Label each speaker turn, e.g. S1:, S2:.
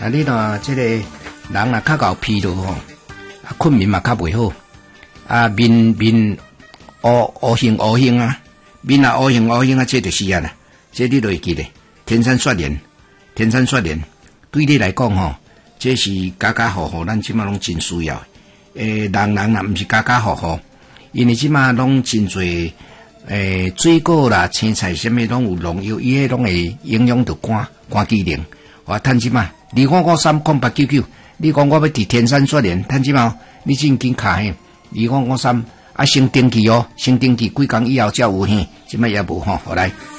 S1: 啊，你若这个人若较搞疲劳吼，啊，困眠嘛较袂好，啊，面乌形啊，面啊乌形啊，这就是啊啦，这你就会记咧。天山雪莲对你来讲吼，这是家家户户咱即马拢真需要。人若毋是家家户户，因为即马拢真侪水果啦、青菜什么拢有农药，伊迄拢会影响到肝机能。我趁即马25530899，你讲我要伫天山雪莲，趁即马你真紧卡嘿2553啊，先登记哦，先登记几工以后才有嘿，即马也无吼，好来。